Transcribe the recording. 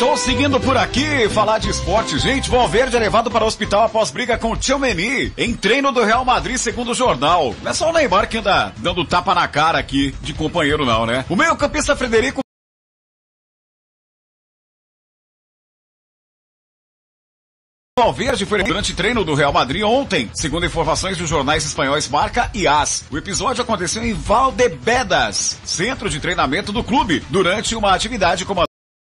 Estou seguindo por aqui, falar de esporte, gente. Valverde é levado para o hospital após briga com Tchouaméni em treino do Real Madrid, segundo o jornal. Não é só o Neymar que anda dando tapa na cara aqui de companheiro não, né? O meio-campista Frederico Valverde foi durante treino do Real Madrid ontem, segundo informações dos jornais espanhóis Marca e AS. O episódio aconteceu em Valdebebas, centro de treinamento do clube, durante uma atividade como